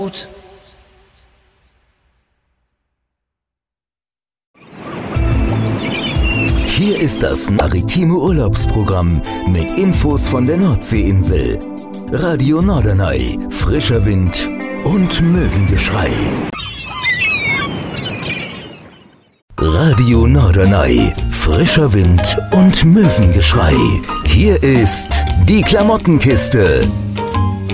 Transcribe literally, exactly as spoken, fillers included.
Gut. Hier ist das maritime Urlaubsprogramm mit Infos von der Nordseeinsel. Radio Norderney, frischer Wind und Möwengeschrei. Radio Norderney, frischer Wind und Möwengeschrei. Hier ist die Klamottenkiste.